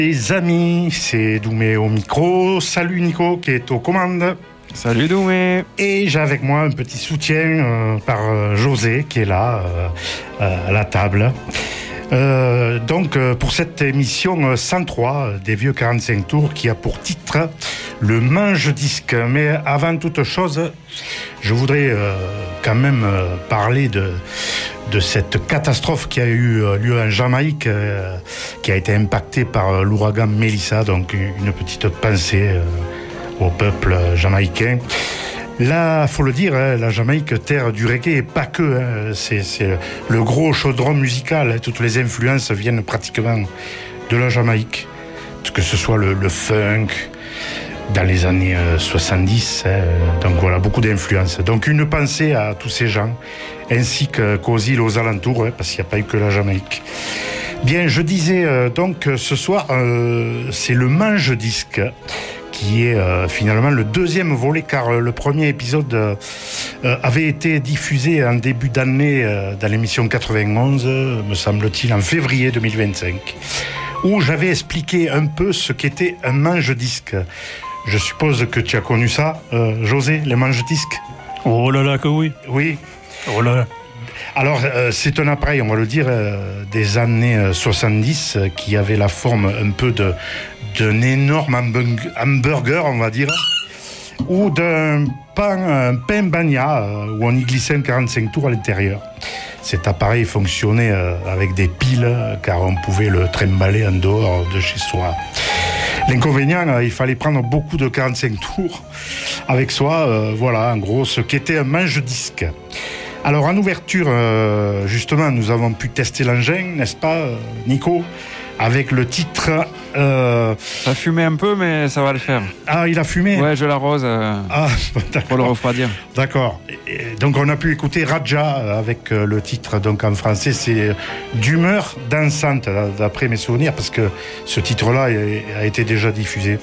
Les amis, c'est Doumé au micro. Salut Nico qui est aux commandes. Salut Doumé. Et j'ai avec moi un petit soutien par José qui est là à la table. Donc pour cette émission 103 des Vieux 45 Tours qui a pour titre le Manche-Disque. Mais avant toute chose, je voudrais quand même parler de cette catastrophe qui a eu lieu en Jamaïque, qui a été impactée par l'ouragan Melissa. Donc une petite pensée au peuple jamaïcain. Là, faut le dire, la Jamaïque, terre du reggae, et pas que. C'est le gros chaudron musical. Toutes les influences viennent pratiquement de la Jamaïque. Que ce soit le funk dans les années 70. Donc voilà, beaucoup d'influences. Donc une pensée à tous ces gens, ainsi qu'aux îles aux alentours, parce qu'il n'y a pas eu que la Jamaïque. Bien, je disais donc ce soir, c'est le Manche-Disque, qui est finalement le deuxième volet, car le premier épisode avait été diffusé en début d'année dans l'émission 91, me semble-t-il, en février 2025, où j'avais expliqué un peu ce qu'était un manche-disque. Je suppose que tu as connu ça, José, les manche-disques ? Oh là là, que oui. Oui. Oh là là. Alors, c'est un appareil, on va le dire, des années 70, qui avait la forme un peu d'un énorme hamburger, on va dire, ou d'un pain bagna, où on y glissait un 45 tours à l'intérieur. Cet appareil fonctionnait avec des piles, car on pouvait le trimballer en dehors de chez soi. L'inconvénient, il fallait prendre beaucoup de 45 tours avec soi, voilà, en gros, ce qu'était un manche-disque. Alors, en ouverture, justement, nous avons pu tester l'engin, n'est-ce pas, Nico, avec le titre... Ça fumait un peu, mais ça va le faire. Ah, il a fumé ? Ouais, je l'arrose pour le refroidir. D'accord. Et donc, on a pu écouter Raja avec le titre, donc en français, c'est d'humeur dansante, d'après mes souvenirs, parce que ce titre-là a été déjà diffusé.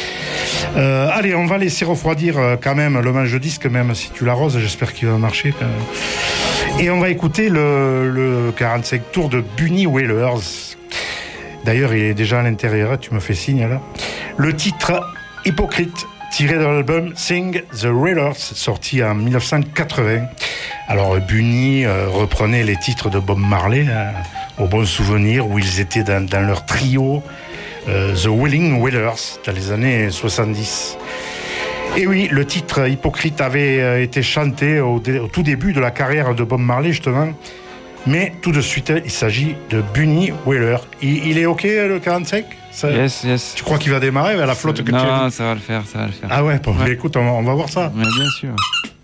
Allez, on va laisser refroidir quand même le manche-disque, même si tu l'arroses, j'espère qu'il va marcher. Et on va écouter le 45 tours de Bunny Wailers. D'ailleurs, il est déjà à l'intérieur, tu me fais signe là. Le titre Hypocrite, tiré de l'album Sing the Wailers, sorti en 1980. Alors, Bunny reprenait les titres de Bob Marley, au bon souvenir, où ils étaient dans leur trio The Wailing Wailers, dans les années 70. Et oui, le titre Hypocrite avait été chanté au tout début de la carrière de Bob Marley, justement. Mais tout de suite, il s'agit de Bunny Wailer. Il est OK, le 45 ? Yes. Tu crois qu'il va démarrer à la flotte que tu as dit ? Non, ça va le faire. Ah ouais, bon, ouais. Écoute, on va voir ça. Mais bien sûr.